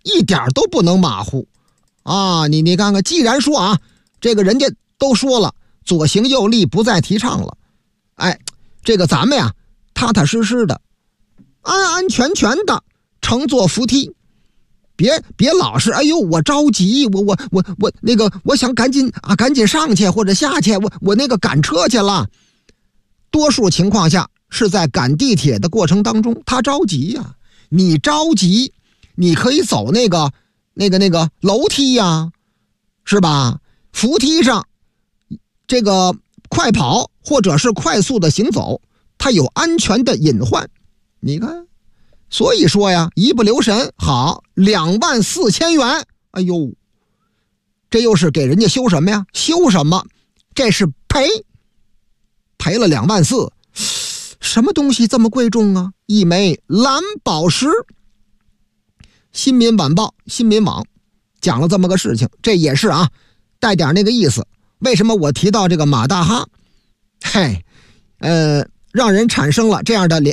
一点都不能马虎啊！你看看，既然说啊，这个人家都说了，左行右立不再提倡了，哎，这个咱们呀，踏踏实实的，安安全全的乘坐扶梯，别老是哎呦我着急，我那个我想赶紧上去或者下去，我那个赶车去了。多数情况下是在赶地铁的过程当中，他着急呀，你着急，你可以走那个楼梯呀，是吧？扶梯上这个快跑或者是快速的行走，它有安全的隐患。你看，所以说呀，一不留神，好，24000元，哎呦，这又是给人家修什么呀？修什么？这是赔了24000，什么东西这么贵重啊？一枚蓝宝石。新民晚报、新民网讲了这么个事情，这也是啊，带点那个意思。为什么我提到这个马大哈？让人产生了这样的